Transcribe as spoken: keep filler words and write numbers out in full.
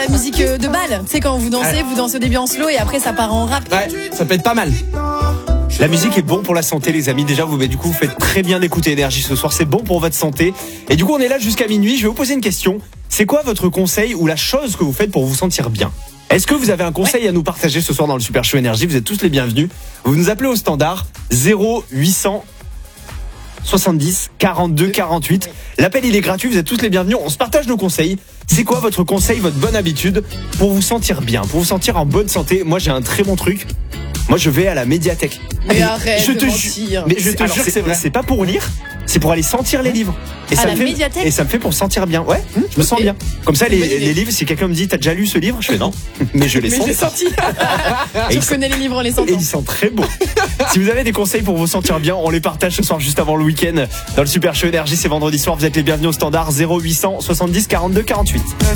La musique de bal, tu sais quand vous dansez, Ouais. vous dansez au début en slow et après ça part en rap. Ouais, ça peut être pas mal. La musique est bon pour la santé, les amis. Déjà, vous, bah, du coup, vous faites très bien d'écouter Énergie ce soir. C'est bon pour votre santé. Et du coup, on est là jusqu'à minuit. Je vais vous poser une question. C'est quoi votre conseil ou la chose que vous faites pour vous sentir bien ? Est-ce que vous avez un conseil à nous partager ce soir dans le Super Show Énergie ? Vous êtes tous les bienvenus. Vous nous appelez au standard zéro huit cent soixante-dix quarante-deux quarante-huit. L'appel, il est gratuit. Vous êtes tous les bienvenus. On se partage nos conseils. C'est quoi votre conseil, votre bonne habitude pour vous sentir bien, pour vous sentir en bonne santé ? Moi, j'ai un très bon truc. Moi, je vais à la médiathèque. Mais Et arrête je de te mentir. jure, mais je C'est- te alors, jure, c'est c'est vrai. c'est pas pour lire, c'est pour aller sentir les livres. Et À ça la me fait, médiathèque et ça me fait pour sentir bien. Ouais, je me sens Ok. bien. Comme ça, les, Bonne idée. les livres, si quelqu'un me dit, t'as déjà lu ce livre ? Je fais non, mais je les Mais sens. j'ai senti. Et Je ils connais les livres en les Et sentant. ils sont très beaux. Si vous avez des conseils pour vous sentir bien, on les partage ce soir juste avant le week-end dans le Super Show Énergie. C'est vendredi soir. Vous êtes les bienvenus au standard zéro huit cent soixante-dix quarante-deux quarante-huit.